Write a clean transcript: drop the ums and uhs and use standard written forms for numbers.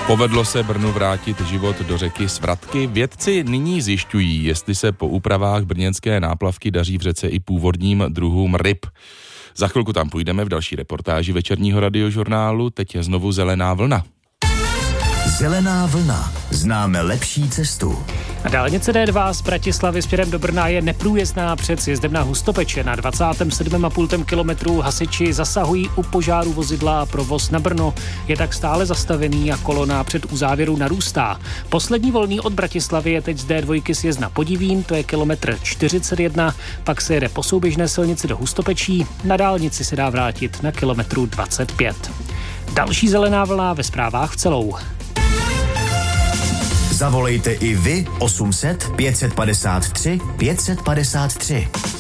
Povedlo se Brnu vrátit život do řeky Svratky. Vědci nyní zjišťují, jestli se po úpravách brněnské náplavky daří v řece i původním druhům ryb. Za chvilku tam půjdeme v další reportáži večerního radiožurnálu. Teď je znovu Zelená vlna. Zelená vlna. Známe lepší cestu. Dálnice D2 z Bratislavy směrem do Brna je neprůjezdná před sjezdem na Hustopeče. Na 27,5 kilometru hasiči zasahují u požáru vozidla a provoz na Brno je tak stále zastavený a kolona před uzávěrou narůstá. Poslední volný od Bratislavy je teď z D2 sjezd na Podivín, to je kilometr 41, pak se jede po souběžné silnici do Hustopečí, na dálnici se dá vrátit na kilometru 25. Další zelená vlna ve zprávách v celou. Zavolejte i vy 800 553 553.